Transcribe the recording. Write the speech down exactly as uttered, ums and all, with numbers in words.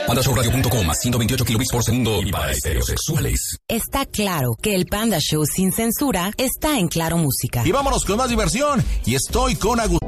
panda show radio punto com a ciento veintiocho kilobits por segundo y para heterosexuales. Está claro que el Panda Show sin censura está en Claro Música. Y vámonos con más diversión. Y estoy con Agustín.